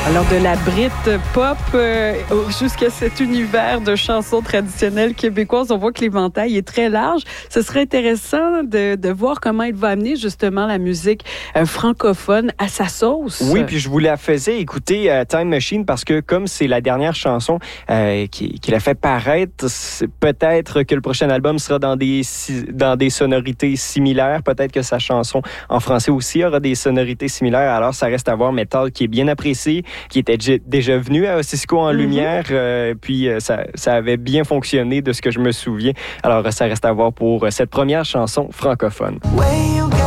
Alors, de la Brit pop jusqu'à cet univers de chansons traditionnelles québécoises, on voit que l'éventail est très large. Ce serait intéressant de voir comment il va amener justement la musique francophone à sa sauce. Oui, puis je vous la faisais écouter Time Machine parce que comme c'est la dernière chanson qu'il a fait paraître, peut-être que le prochain album sera dans des sonorités similaires. Peut-être que sa chanson en français aussi aura des sonorités similaires. Alors, ça reste à voir. Metal qui est bien apprécié, qui était déjà venu à Cisco en lumière, puis ça avait bien fonctionné de ce que je me souviens. Alors, ça reste à voir pour cette première chanson francophone.